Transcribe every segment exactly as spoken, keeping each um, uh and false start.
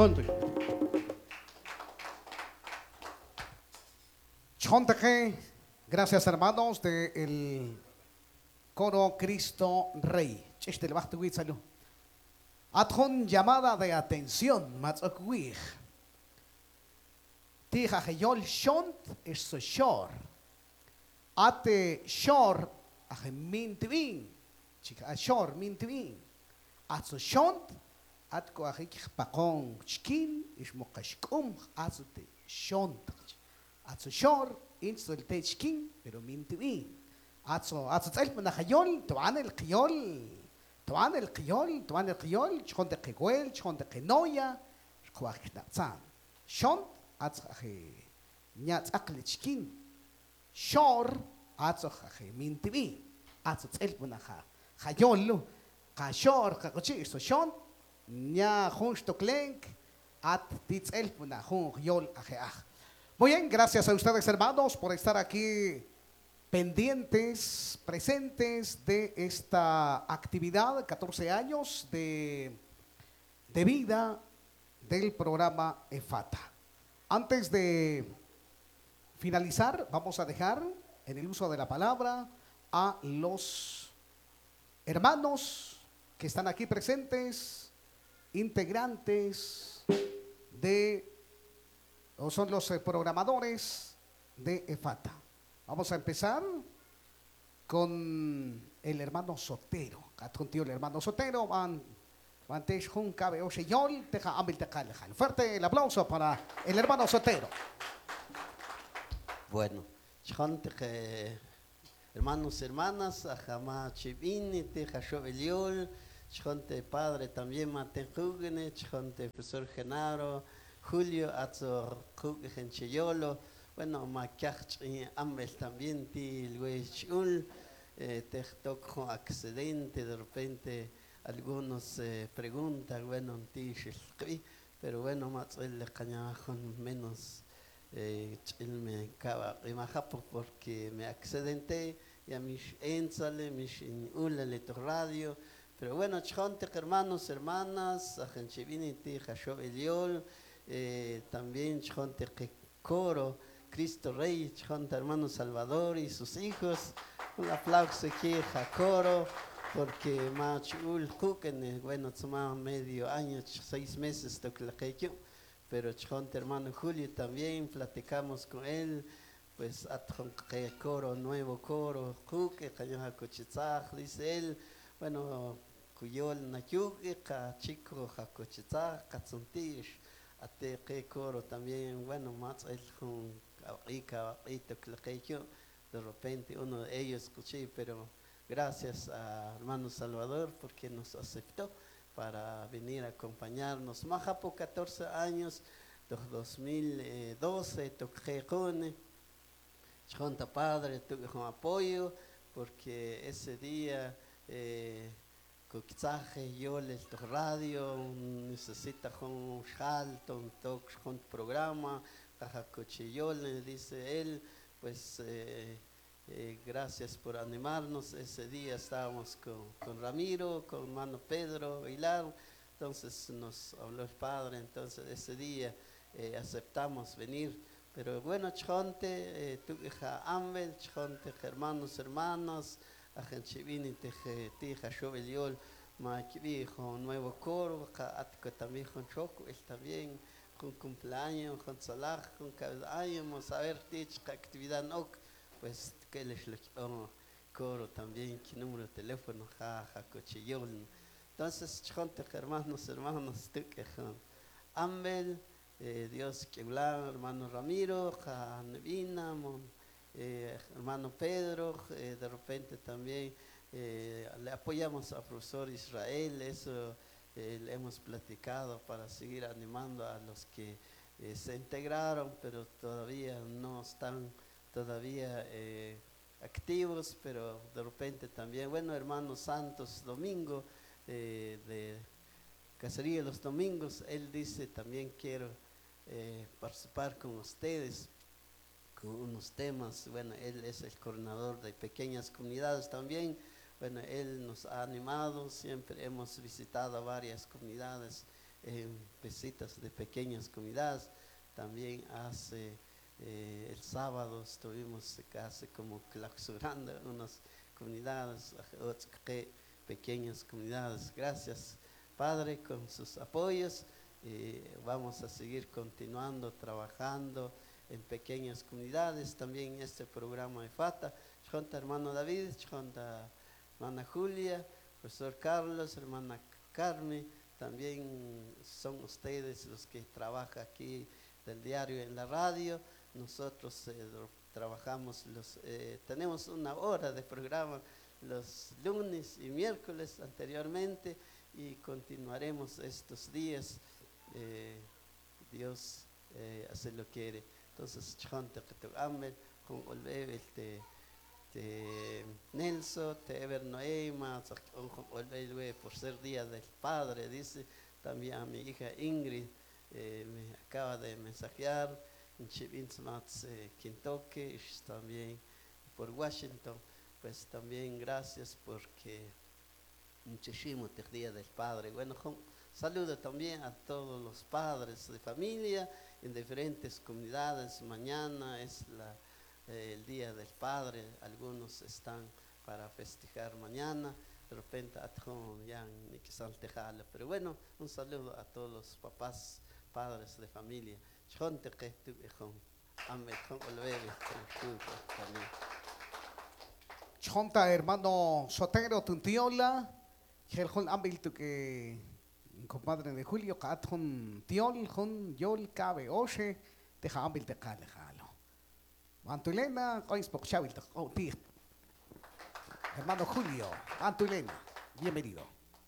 Chonte. Chonte. Gracias, hermanos del coro Cristo Rey. Chiste le bajo tu Atjon llamada de atención, matzokwig. Tija heyol shont es so shor. Ate shor a mintvin. Chica a shor mintvin. At so shont at ko a pakong chkin is mokashkum azote shont. At so shor in so te chkin pero mintvin. At so at so tselp na heyol tuan el qiyol. طبعا القيول طبعا القيول شكون دي قيول شكون دي قنويا شكون كناتان شون أتخي نيات أقل تشكين شور أتخي من تبي أتتسأل منها خيول قاشور قاشي إسو شون نيا خونش تكلينك أت تتسأل منها خون خيول أخي أخ. Muy bien, gracias a ustedes hermanos por estar aquí pendientes, presentes de esta actividad, catorce años de, de vida del programa EFATA. Antes de finalizar, vamos a dejar en el uso de la palabra a los hermanos que están aquí presentes, integrantes de, o son los programadores de EFATA. Vamos a empezar con el hermano Sotero. Contigo el hermano Sotero. Van, van te un cabe o señor, deja ambil te calejan. Fuerte el aplauso para el hermano Sotero. Bueno, que hermanos, hermanas, ajama chivini, te jasho eliol, chonte padre también mate jugene, chonte profesor Genaro, Julio, azor jugen cheyolo. Bueno, maquiach y ambel también ti el te toco accidente de repente algunos eh, preguntan bueno ti pero bueno más el cañajon menos eh me cava imajapo porque me accidenté y a mis ensale mis ulale radio pero bueno chonte hermanos hermanas a gente vini ti jasho eliol eh, también chonte coro Cristo Rey, junto a hermano Salvador y sus hijos. Un aplauso aquí a coro, porque Machul Kuken, bueno, toma medio año, seis meses, pero junto a hermano Julio también platicamos con él, pues a coro, nuevo coro, Kuke, Cañoja Cochitzaj, dice él, bueno, Cuyol Nayuke, Chico Jacochitzaj, Katzuntish, Ate coro también, bueno, más el de repente uno de ellos escuché, pero gracias a hermano Salvador porque nos aceptó para venir a acompañarnos. Majapo catorce años, dos mil doce, toqué con Chonta Padre, tuve con apoyo porque ese día eh, Coquizaje, yo les radio, necesita un salto, un toque, un programa. Cochillol, dice él, pues eh, eh, gracias por animarnos. Ese día estábamos con, con Ramiro, con hermano Pedro Vilar, entonces nos habló el padre, entonces ese día eh, aceptamos venir. Pero bueno, chonte, eh, tu hija Ambel, chonte, hermanos, hermanas, a Genchivini, tija Choveliol, Maquibi, con nuevo coro, Atco también con Choco, él también. Con cumpleaños, con salah, con cada año, vamos a ver, dicha actividad no, pues que les lo coro también, qué número de teléfono, ja, ja, cochillón. Entonces, chonte, hermanos, hermanos, tú que Ambel, eh, Dios que habla, hermano Ramiro, ja, Nevina, eh, hermano Pedro, eh, de repente también eh, le apoyamos al profesor Israel, eso. Eh, le hemos platicado para seguir animando a los que eh, se integraron pero todavía no están todavía eh, activos, pero de repente también, bueno, hermano Santos Domingo eh, de Cacería los Domingos, él dice también quiero eh, participar con ustedes con unos temas. Bueno, él es el coordinador de pequeñas comunidades también. Bueno, él nos ha animado, siempre hemos visitado varias comunidades en visitas de pequeñas comunidades. También hace eh, el sábado estuvimos casi como clausurando unas comunidades, pequeñas comunidades. Gracias, Padre, con sus apoyos. Eh, vamos a seguir continuando trabajando en pequeñas comunidades. También este programa de FATA, junto a hermano David, junto a hermana Julia, profesor Carlos, hermana Carmen, también son ustedes los que trabajan aquí del diario en la radio. Nosotros eh, trabajamos, los, eh, tenemos una hora de programa los lunes y miércoles anteriormente y continuaremos estos días. Eh, Dios eh, así lo quiere. Entonces, chante que te amen con olvebe te te Nelson, te Ever Noema, olvebe por ser día del Padre, dice también a mi hija Ingrid, eh, me acaba de mensajear en Chivinsmats, eh, Kentucky, también por Washington. Pues también gracias porque muchísimo el día del Padre. Bueno, saludo también a todos los padres de familia en diferentes comunidades. Mañana es la, eh, el Día del Padre. Algunos están para festejar mañana. De repente, ya ni que saltejala. Pero bueno, un saludo a todos los papás, padres de familia. Chonta hermano Sotero Tuntiola, Geljon Ambil que compadre de Julio, Catjon Tiol, Jon Yol Cabe Oshe, deja Ambil de Calejalo. Antulena, Coinspoc Chavil, oh, tío. Hermano Julio, Antulena, bienvenido.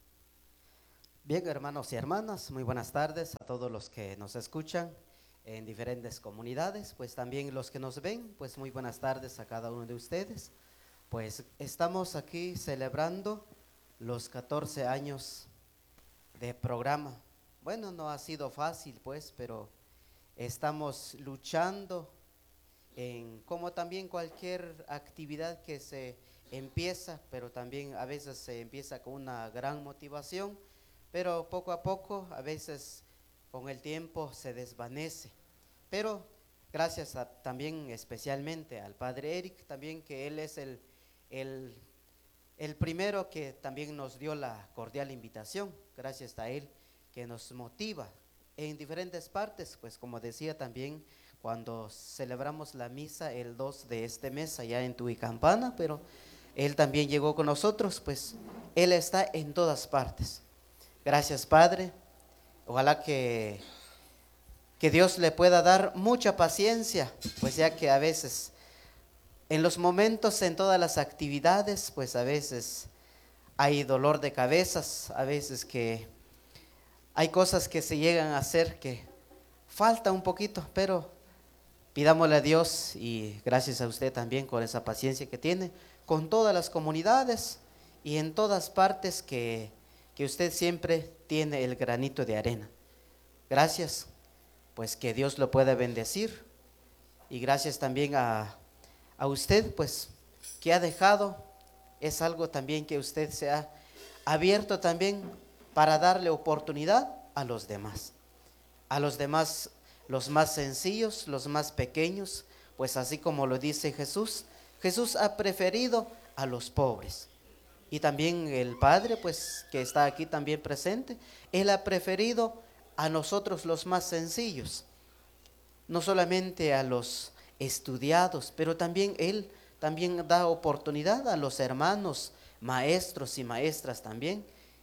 Bien, hermanos y hermanas, muy buenas tardes a todos los que nos escuchan en diferentes comunidades, pues también los que nos ven, pues muy buenas tardes a cada uno de ustedes. Pues estamos aquí celebrando los catorce años de programa. Bueno, no ha sido fácil pues, pero estamos luchando en, como también cualquier actividad que se empieza, pero también a veces se empieza con una gran motivación, pero poco a poco, a veces con el tiempo se desvanece. Pero gracias a, también especialmente al Padre Eric, también que él es el El, el primero que también nos dio la cordial invitación, gracias a él, que nos motiva en diferentes partes, pues como decía también, cuando celebramos la misa el dos de este mes allá en Tuicampana, pero él también llegó con nosotros, pues él está en todas partes. Gracias, Padre, ojalá que, que Dios le pueda dar mucha paciencia, pues ya que a veces en los momentos, en todas las actividades, pues a veces hay dolor de cabezas, a veces que hay cosas que se llegan a hacer que falta un poquito, pero pidámosle a Dios y gracias a usted también con esa paciencia que tiene, con todas las comunidades y en todas partes que, que usted siempre tiene el granito de arena. Gracias, pues que Dios lo pueda bendecir y gracias también a A usted, pues, que ha dejado, es algo también que usted se ha abierto también para darle oportunidad a los demás. A los demás, los más sencillos, los más pequeños, pues así como lo dice Jesús, Jesús ha preferido a los pobres. Y también el Padre, pues, que está aquí también presente, Él ha preferido a nosotros los más sencillos, no solamente a los estudiados, pero también él también da oportunidad a los hermanos, maestros y maestras también.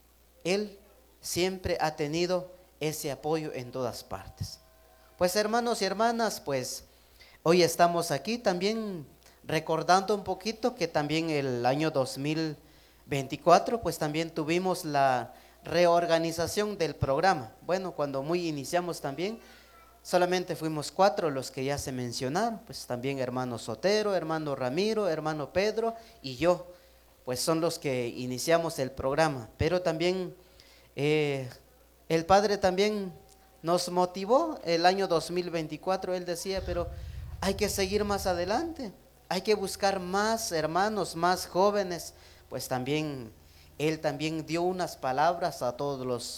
Él siempre ha tenido ese apoyo en todas partes. Pues hermanos y hermanas, pues hoy estamos aquí también recordando un poquito que también el año dos mil veinticuatro pues también tuvimos la reorganización del programa. Bueno, cuando muy iniciamos también solamente fuimos cuatro los que ya se mencionaron, pues también hermano Sotero, hermano Ramiro, hermano Pedro y yo, pues son los que iniciamos el programa. Pero también eh, el Padre también nos motivó el año dos mil veinticuatro, él decía, pero hay que seguir más adelante, hay que buscar más hermanos, más jóvenes, pues también él también dio unas palabras a todos los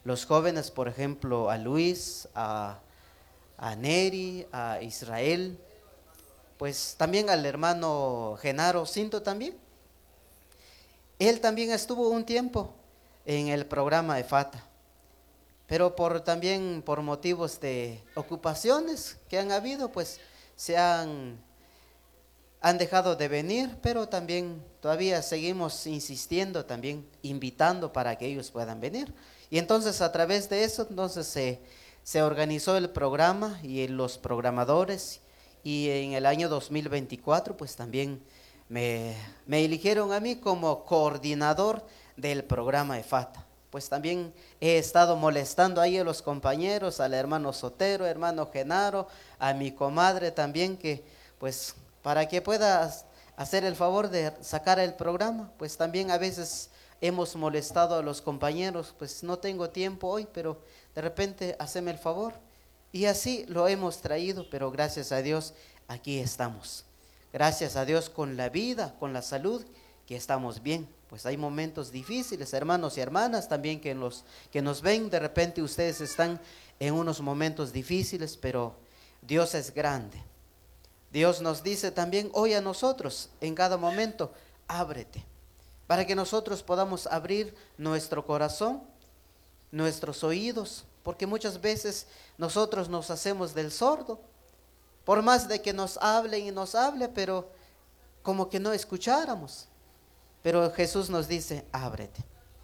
los jóvenes, por ejemplo, a Luis, a, a Neri, a Israel, pues también al hermano Genaro Cinto también. Él también estuvo un tiempo en el programa EFATA, pero por también por motivos de ocupaciones que han habido, pues se han, han dejado de venir, pero también todavía seguimos insistiendo, también invitando para que ellos puedan venir. Y entonces a través de eso, entonces se, se organizó el programa y los programadores, y en el año dos mil veinticuatro pues también me, me eligieron a mí como coordinador del programa EFATA. Pues también he estado molestando ahí a los compañeros, al hermano Sotero, hermano Genaro, a mi comadre también, que pues para que pueda hacer el favor de sacar el programa. Pues también a veces hemos molestado a los compañeros, pues no tengo tiempo hoy, pero de repente haceme el favor. Y así lo hemos traído, pero gracias a Dios aquí estamos. Gracias a Dios con la vida, con la salud, que estamos bien. Pues hay momentos difíciles, hermanos y hermanas, también que, los, que nos ven, de repente ustedes están en unos momentos difíciles, pero Dios es grande. Dios nos dice también hoy a nosotros, en cada momento, ábrete, para que nosotros podamos abrir nuestro corazón, nuestros oídos, porque muchas veces nosotros nos hacemos del sordo, por más de que nos hablen y nos hable, pero como que no escucháramos. Pero Jesús nos dice, ábrete.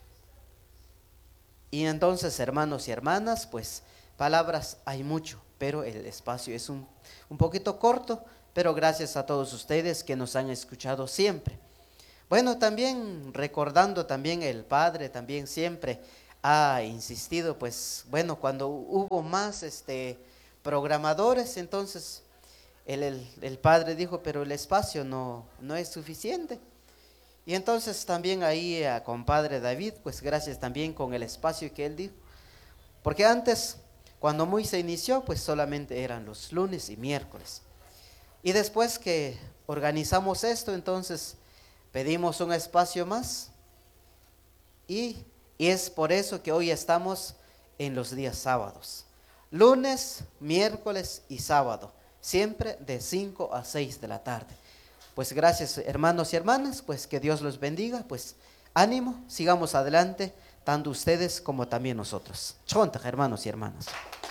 Y entonces, hermanos y hermanas, pues palabras hay mucho, pero el espacio es un, un poquito corto, pero gracias a todos ustedes que nos han escuchado siempre. Bueno, también recordando también el Padre, también siempre ha insistido, pues bueno, cuando hubo más este, programadores, entonces el, el, el Padre dijo, pero el espacio no, no es suficiente. Y entonces también ahí a compadre David, pues gracias también con el espacio que él dijo. Porque antes, cuando muy se inició, pues solamente eran los lunes y miércoles. Y después que organizamos esto, entonces pedimos un espacio más. Y, y es por eso que hoy estamos en los días sábados. Lunes, miércoles y sábado. Siempre de cinco a seis de la tarde. Pues gracias, hermanos y hermanas, pues que Dios los bendiga, pues ánimo, sigamos adelante, tanto ustedes como también nosotros. Chonta, hermanos y hermanas.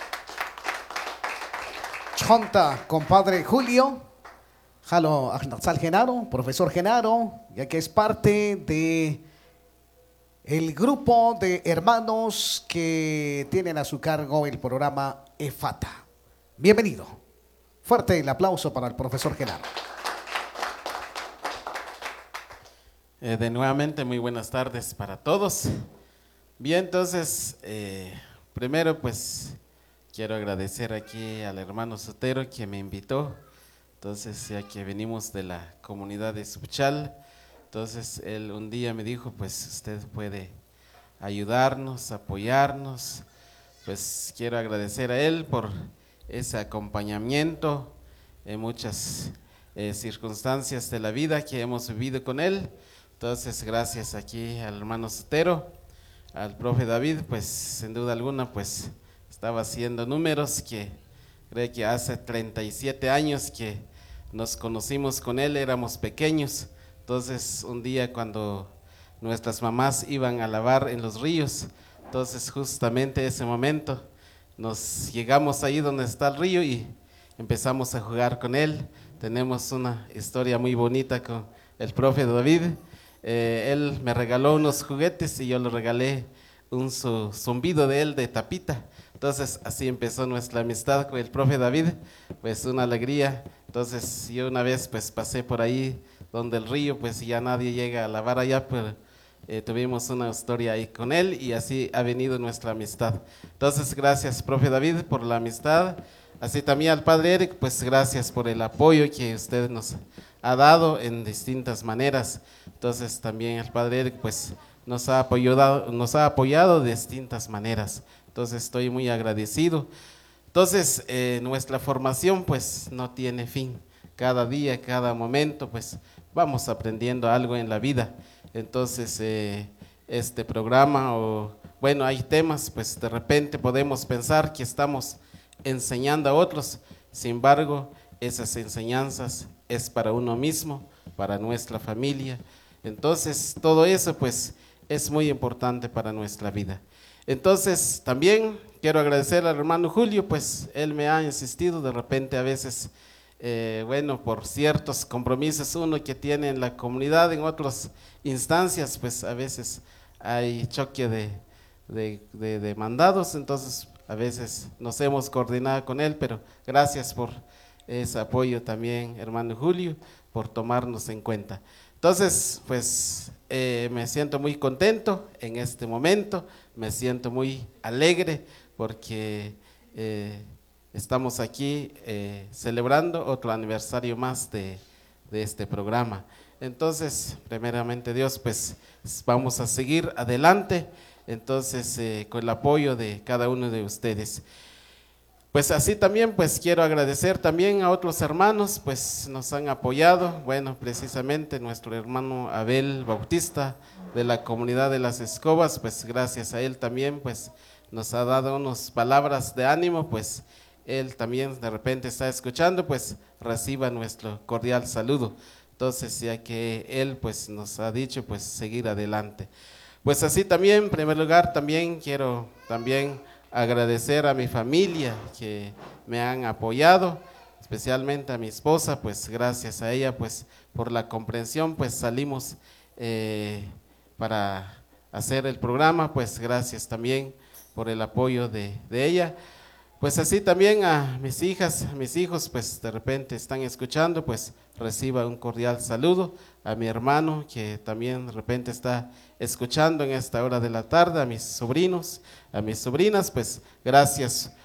Chonta, compadre Julio, Jalo Agnazal Genaro, profesor Genaro, ya que es parte de el grupo de hermanos que tienen a su cargo el programa EFATA. Bienvenido. Fuerte el aplauso para el profesor Genaro. Eh, de nuevamente, muy buenas tardes para todos. Bien, entonces, eh, primero pues quiero agradecer aquí al hermano Sotero que me invitó. Entonces, ya que venimos de la comunidad de Subchal, entonces él un día me dijo, pues usted puede ayudarnos, apoyarnos. Pues quiero agradecer a él por ese acompañamiento en muchas eh, circunstancias de la vida que hemos vivido con él. Entonces, gracias aquí al hermano Sotero, al profe David, pues sin duda alguna, pues estaba haciendo números que creo que hace treinta y siete años que nos conocimos con él, éramos pequeños. Entonces, un día cuando nuestras mamás iban a lavar en los ríos, entonces justamente ese momento nos llegamos ahí donde está el río y empezamos a jugar con él. Tenemos una historia muy bonita con el profe David. Eh, él me regaló unos juguetes y yo le regalé un su, zumbido de él de tapita. Entonces así empezó nuestra amistad con el profe David, pues una alegría. Entonces yo una vez pues pasé por ahí donde el río, pues ya nadie llega a lavar allá, pero eh, tuvimos una historia ahí con él y así ha venido nuestra amistad. Entonces gracias profe David por la amistad, así también al padre Eric, pues gracias por el apoyo que usted nos ha dado en distintas maneras. Entonces también el padre Eric pues nos ha apoyado, nos ha apoyado de distintas maneras. Entonces estoy muy agradecido. Entonces eh, nuestra formación pues no tiene fin. Cada día, cada momento pues vamos aprendiendo algo en la vida. Entonces eh, este programa o bueno, hay temas, pues de repente podemos pensar que estamos enseñando a otros, sin embargo, esas enseñanzas es para uno mismo, para nuestra familia. Entonces, todo eso pues es muy importante para nuestra vida. Entonces, también quiero agradecer al hermano Julio, pues él me ha insistido, de repente a veces, eh, bueno, por ciertos compromisos uno que tiene en la comunidad, en otras instancias, pues a veces hay choque de, de, de, de mandados, entonces a veces nos hemos coordinado con él, pero gracias por ese apoyo también, hermano Julio, por tomarnos en cuenta. Entonces, pues eh, me siento muy contento en este momento, me siento muy alegre porque eh, estamos aquí eh, celebrando otro aniversario más de, de este programa. Entonces, primeramente Dios, pues vamos a seguir adelante, entonces eh, con el apoyo de cada uno de ustedes. Pues así también, pues quiero agradecer también a otros hermanos, pues nos han apoyado, bueno, precisamente nuestro hermano Abel Bautista de la comunidad de Las Escobas, pues gracias a él también, pues nos ha dado unas palabras de ánimo, pues él también de repente está escuchando, pues reciba nuestro cordial saludo. Entonces, ya que él pues nos ha dicho, pues seguir adelante. Pues así también, en primer lugar, también quiero también agradecer a mi familia que me han apoyado, especialmente a mi esposa, pues gracias a ella pues por la comprensión, pues salimos eh, para hacer el programa, pues gracias también por el apoyo de, de ella. Pues así también a mis hijas, a mis hijos, pues de repente están escuchando, pues reciba un cordial saludo. A mi hermano que también de repente está escuchando en esta hora de la tarde, a mis sobrinos, a mis sobrinas, pues gracias